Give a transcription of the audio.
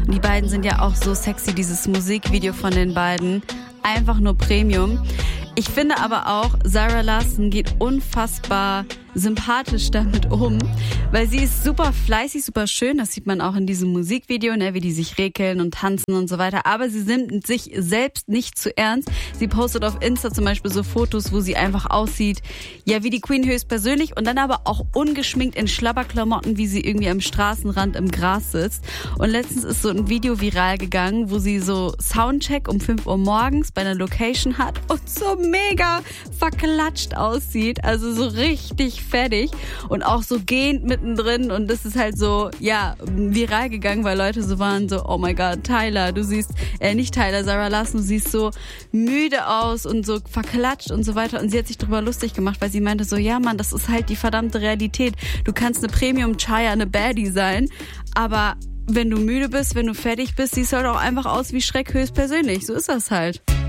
Und die beiden sind ja auch so sexy, dieses Musikvideo von den beiden. Einfach nur Premium. Ich finde aber auch, Zara Larsson geht unfassbar sympathisch damit um, weil sie ist super fleißig, super schön, das sieht man auch in diesem Musikvideo, ne, wie die sich rekeln und tanzen und so weiter, aber sie nimmt sich selbst nicht zu ernst. Sie postet auf Insta zum Beispiel so Fotos, wo sie einfach aussieht, ja, wie die Queen höchstpersönlich und dann aber auch ungeschminkt in Schlabberklamotten, wie sie irgendwie am Straßenrand im Gras sitzt. Und letztens ist so ein Video viral gegangen, wo sie so Soundcheck um 5 Uhr morgens bei einer Location hat und so mega verklatscht aussieht, also so richtig fertig und auch so gehend mittendrin und das ist halt so, ja, viral gegangen, weil Leute so waren so, oh my God, Tyler, du siehst, nicht Tyler, Zara Larsson, du siehst so müde aus und so verklatscht und so weiter und sie hat sich drüber lustig gemacht, weil sie meinte so, ja Mann, das ist halt die verdammte Realität. Du kannst eine Premium-Chaya, eine Baddie sein, aber wenn du müde bist, wenn du fertig bist, siehst du halt auch einfach aus wie Schreck höchstpersönlich. So ist das halt.